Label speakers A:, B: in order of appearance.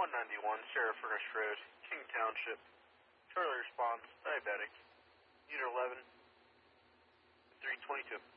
A: 191, Sarah Furnace Road, King Township. Charlie responds, diabetic. Unit 11, 322.